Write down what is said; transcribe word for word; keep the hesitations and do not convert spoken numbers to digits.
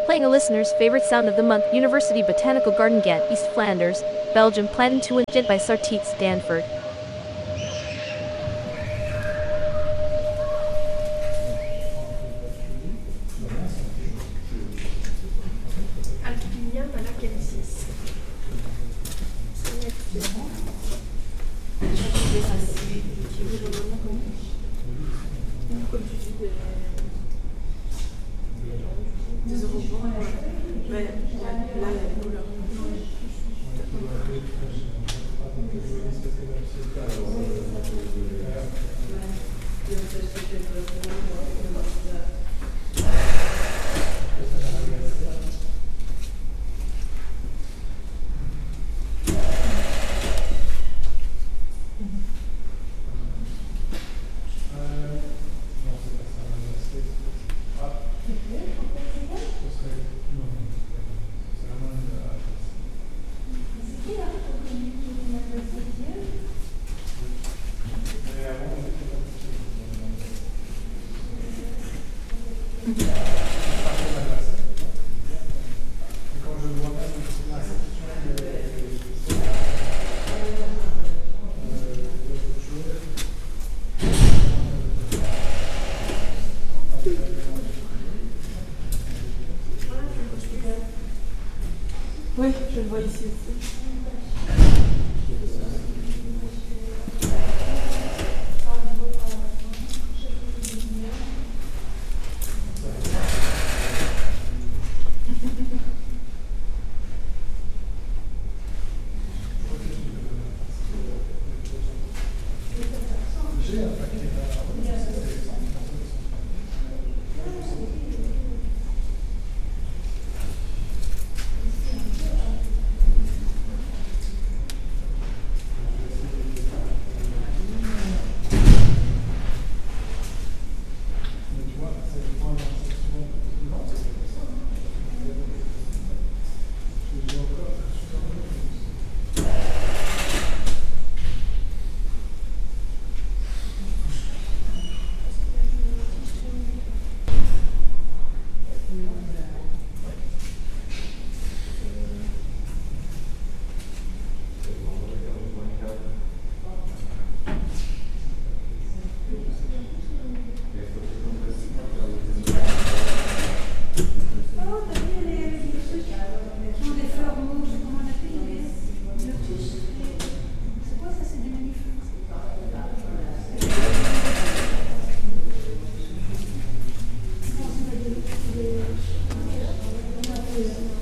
Playing a listener's favorite sound of the month, University Botanical Garden Ghent, East Flanders, Belgium, planted to Ghent by Sartiet Stanford. Alpinia malacensis. Comme tu dis, des, des européens, mais là, il y a des couleurs. Oui, je le vois ici aussi. Yeah.